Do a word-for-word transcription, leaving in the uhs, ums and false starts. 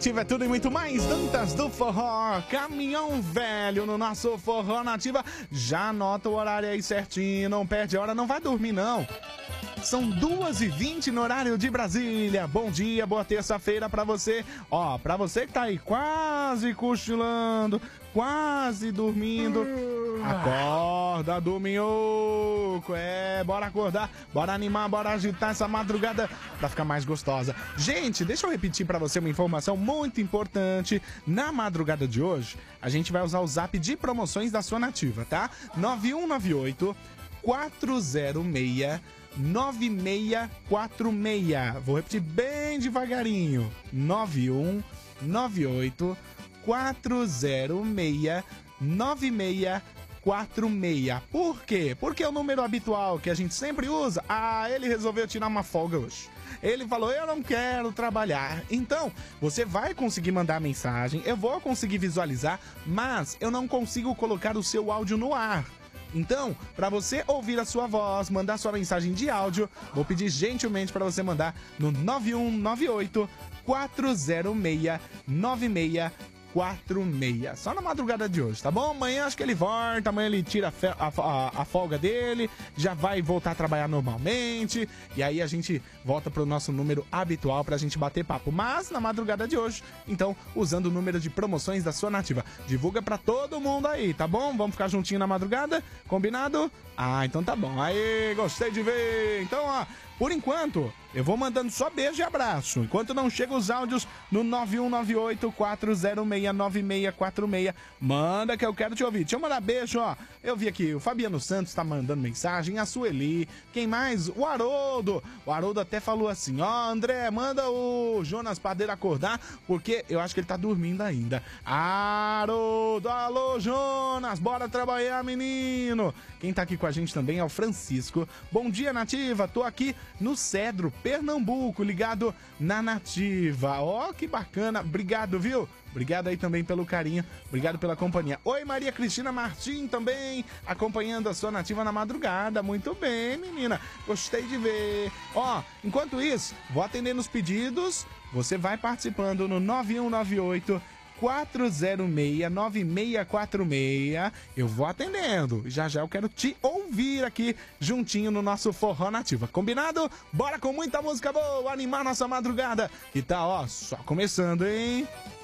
Nativa é tudo e muito mais. Dantas do Forró, caminhão velho no nosso Forró Nativa. Já anota o horário aí certinho, não perde a hora, não vai dormir não. São duas e vinte no horário de Brasília. Bom dia, boa terça-feira pra você. Ó, pra você que tá aí quase cochilando, quase dormindo. Acorda do minhoco. É, bora acordar, bora animar, bora agitar essa madrugada pra ficar mais gostosa. Gente, deixa eu repetir pra você uma informação muito importante. Na madrugada de hoje, a gente vai usar o zap de promoções da sua Nativa, tá? nove um nove oito, quatro zero seis, nove seis quatro seis. Vou repetir bem devagarinho. nove um nove oito, quatro zero seis, nove seis quatro seis. Por quê? Porque é o número habitual que a gente sempre usa. Ah, ele resolveu tirar uma folga hoje. Ele falou, eu não quero trabalhar. Então, você vai conseguir mandar a mensagem, eu vou conseguir visualizar, mas eu não consigo colocar o seu áudio no ar. Então, para você ouvir a sua voz, mandar sua mensagem de áudio, vou pedir gentilmente para você mandar no nove um nove oito, quatro zero seis, nove seis quatro seis. Só na madrugada de hoje, tá bom? Amanhã acho que ele volta, amanhã ele tira a, fe- a, a, a folga dele, já vai voltar a trabalhar normalmente, e aí a gente volta pro nosso número habitual pra gente bater papo. Mas na madrugada de hoje, então, usando o número de promoções da sua Nativa. Divulga pra todo mundo aí, tá bom? Vamos ficar juntinho na madrugada? Combinado? Ah, então tá bom. Aí, gostei de ver. Então, ó, por enquanto, eu vou mandando só beijo e abraço. Enquanto não chegam os áudios no nove um nove oito, quatro zero seis, nove seis quatro seis. Manda que eu quero te ouvir. Deixa eu mandar beijo, ó. Eu vi aqui, o Fabiano Santos tá mandando mensagem, a Sueli. Quem mais? O Haroldo. O Haroldo até falou assim, ó, André, manda o Jonas Padeiro acordar, porque eu acho que ele tá dormindo ainda. Haroldo, alô, Jonas, bora trabalhar, menino. Quem tá aqui com a gente também é o Francisco. Bom dia, Nativa. Tô aqui no Cedro, Pernambuco, ligado na Nativa. Ó, oh, que bacana. Obrigado, viu? Obrigado aí também pelo carinho, obrigado pela companhia. Oi, Maria Cristina Martim também, acompanhando a sua Nativa na madrugada. Muito bem, menina, gostei de ver. Ó, enquanto isso, vou atendendo os pedidos, você vai participando no nove um nove oito, quatro zero seis, nove seis quatro seis. Eu vou atendendo. Já já eu quero te ouvir aqui juntinho no nosso Forró Nativa. Combinado? Bora com muita música boa animar nossa madrugada. Que tá, ó, só começando, hein?